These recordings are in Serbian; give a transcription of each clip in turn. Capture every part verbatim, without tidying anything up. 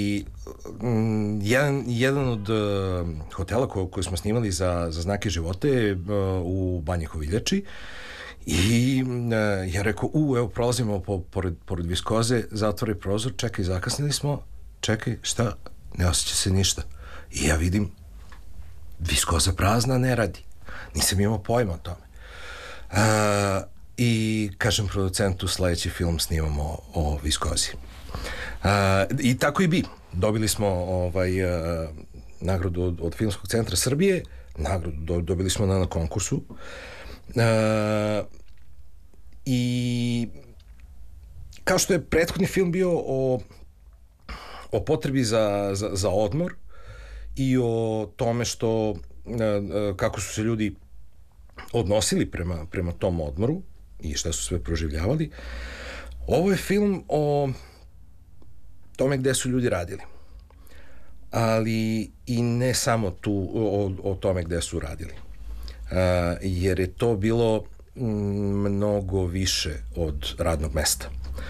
I um, jedan, jedan od uh, hotela ko, koji smo snimali za, za Znake života je uh, u Banji Hoviljači i uh, ja rekao, u, evo, prolazimo po, pored, pored Viskoze, zatvori prozor, čekaj, zakasnili smo, čekaj, šta, ne osjeća se ništa. I ja vidim, Viskoza prazna, ne radi. Nisam imao pojma o tome. Uh, I kažem producentu, sledeći film snimamo o Viskozi. Uh, I tako i bi. Dobili smo ovaj, uh, nagradu od, od Filmskog centra Srbije, nagradu do, dobili smo na, na konkursu. Uh, I kao što je prethodni film bio o, o potrebi za, za, za odmor i o tome što uh, uh, kako su se ljudi odnosili prema, prema tom odmoru i šta su sve proživljavali. Ovo je film o tome gde su ljudi radili. Ali i ne samo tu o, o tome gde su radili. Uh, jer je to bilo mnogo više od radnog mesta.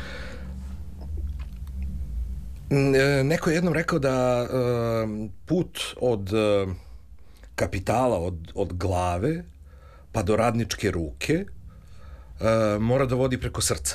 Neko je jednom rekao da uh, put od uh, kapitala, od, od glave pa do radničke ruke uh, mora da vodi preko srca.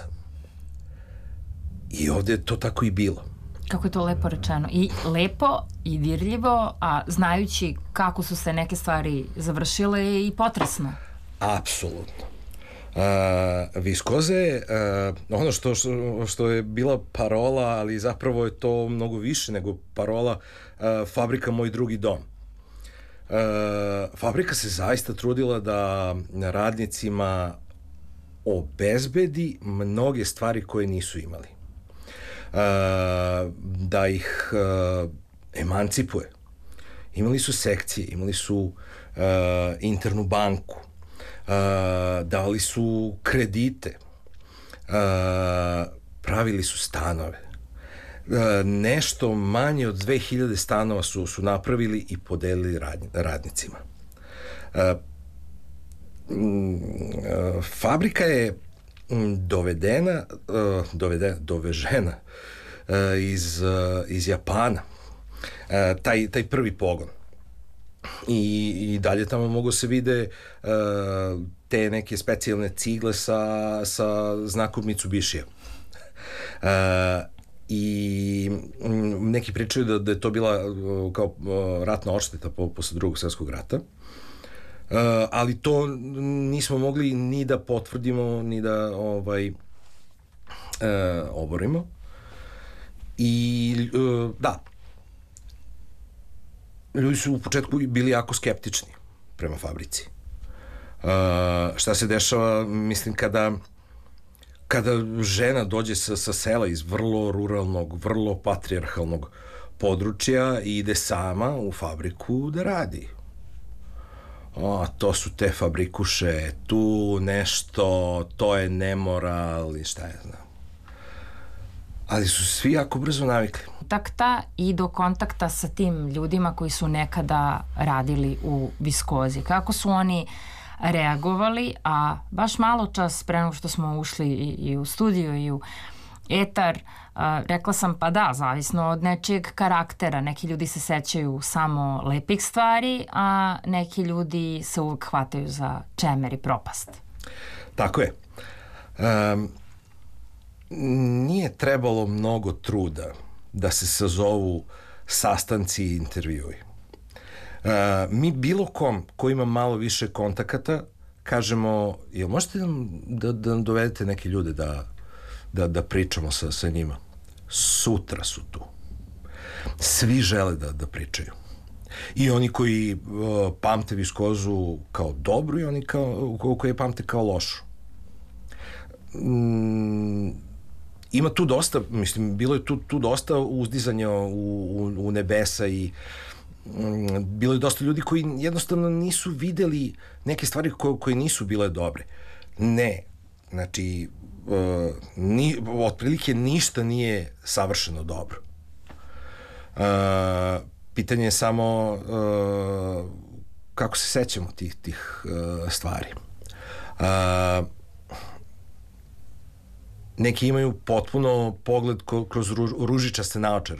I ovde je to tako i bilo. Kako je to lepo rečeno. I lepo i dirljivo, a znajući kako su se neke stvari završile i potresno. Apsolutno. Uh, Viskoza je uh, ono što, što, što je bila parola, ali zapravo je to mnogo više nego parola, uh, fabrika moj drugi dom. Uh, fabrika se zaista trudila da radnicima obezbedi mnoge stvari koje nisu imali. Uh, da ih uh, emancipuje. Imali su sekcije, imali su uh, internu banku, uh, dali su kredite, uh, pravili su stanove. Uh, nešto manje od dve hiljade stanova su, su napravili i podelili radni, radnicima. Uh, uh, fabrika je dovedena, uh, dovede, dovežena uh, iz, uh, iz Japana. Uh, taj, taj prvi pogon. I, i dalje tamo mogu se vide uh, te neke specijalne cigle sa, sa znakom Mitsubishija. Uh, I m, neki pričaju da, da je to bila uh, kao uh, ratna odšteta po, posle drugog svjetskog rata. Uh, ali to nismo mogli ni da potvrdimo, ni da ovaj, uh, oborimo. I uh, da, ljudi su u početku bili jako skeptični prema fabrici. Uh, šta se dešava, mislim, kada kada žena dođe sa, sa sela iz vrlo ruralnog, vrlo patrijarhalnog područja i ide sama u fabriku da radi. O, to su te fabrikuše, tu nešto, to je nemoral i šta je znam. Ali su svi jako brzo navikli. Kontakta i do kontakta sa tim ljudima koji su nekada radili u Viskozi. Kako su oni reagovali, a baš malo čas pre nego što smo ušli i, i u studiju i u etar, a, rekla sam pa da, zavisno od nečijeg karaktera. Neki ljudi se sećaju samo lepih stvari, a neki ljudi se uvek hvataju za čemer i propast. Tako je. Um, nije trebalo mnogo truda da se sazovu sastanci i intervjui. Uh, mi bilo kom ko ima malo više kontakata kažemo, jel možete da, da nam dovedete neke ljude da, da, da pričamo sa, sa njima? Sutra su tu. Svi žele da, da pričaju. I oni koji uh, pamte Viskozu kao dobru i oni kao, koji je pamte kao lošu. Mm, ima tu dosta, mislim, bilo je tu, tu dosta uzdizanja u, u, u nebesa i bilo je dosta ljudi koji jednostavno nisu videli neke stvari koje, koje nisu bile dobre. Ne. Znači, uh, ni, otprilike ništa nije savršeno dobro. Uh, pitanje je samo uh, kako se sećamo tih, tih uh, stvari. Uh, neki imaju potpuno pogled kroz ružičaste naočare.